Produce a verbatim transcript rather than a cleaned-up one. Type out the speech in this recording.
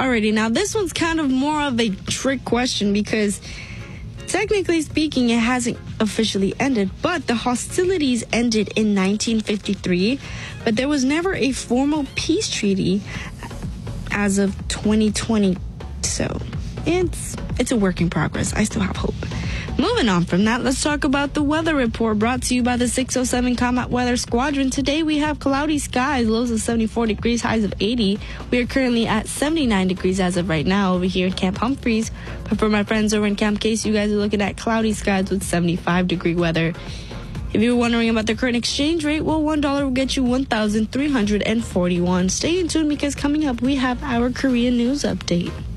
Alrighty, now this one's kind of more of a trick question because technically speaking, it hasn't officially ended, but the hostilities ended in nineteen fifty-three, but there was never a formal peace treaty as of twenty twenty, so it's it's a work in progress. I still have hope. Moving on from that, let's talk about the weather report brought to you by the six oh seven Combat Weather Squadron. Today we have cloudy skies, lows of seventy-four degrees, highs of eighty. We are currently at seventy-nine degrees as of right now over here in Camp Humphreys. But for my friends over in Camp Case, you guys are looking at cloudy skies with seventy-five degree weather. If you're wondering about the current exchange rate, well, one dollar will get you one thousand three hundred forty-one. Stay in tune because coming up we have our Korean news update.